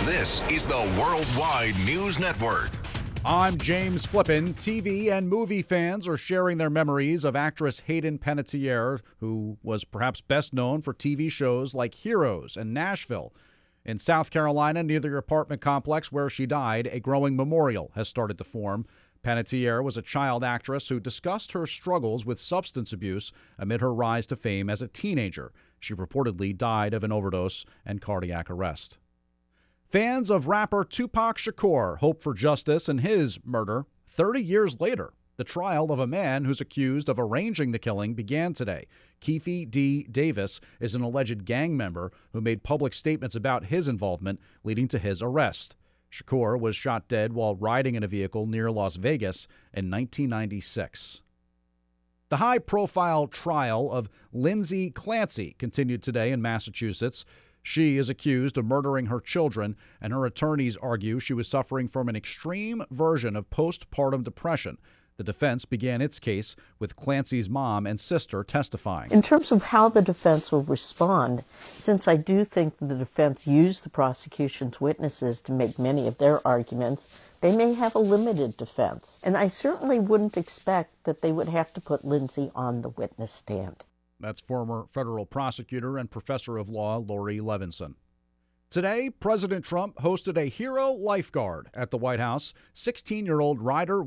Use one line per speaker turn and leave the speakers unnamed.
This is the Worldwide News Network.
I'm James Flippin. TV and movie fans are sharing their memories of actress Hayden Panettiere, who was perhaps best known for TV shows like Heroes and Nashville. In South Carolina, near the apartment complex where she died, a growing memorial has started to form. Panettiere was a child actress who discussed her struggles with substance abuse amid her rise to fame as a teenager. She reportedly died of an overdose and cardiac arrest. Fans of rapper Tupac Shakur hope for justice in his murder 30 years later. The trial of a man who's accused of arranging the killing began today. Keefe D. Davis is an alleged gang member who made public statements about his involvement, leading to his arrest. Shakur was shot dead while riding in a vehicle near Las Vegas in 1996. The high-profile trial of Lindsay Clancy continued today in Massachusetts. She is accused of murdering her children, and her attorneys argue she was suffering from an extreme version of postpartum depression. The defense began its case with Clancy's mom and sister testifying.
In terms of how the defense will respond, since I do think the defense used the prosecution's witnesses to make many of their arguments, they may have a limited defense. And I certainly wouldn't expect that they would have to put Lindsay on the witness stand.
That's former federal prosecutor and professor of law Lori Levinson. Today, President Trump hosted a hero lifeguard at the White House. 16-year-old Ryder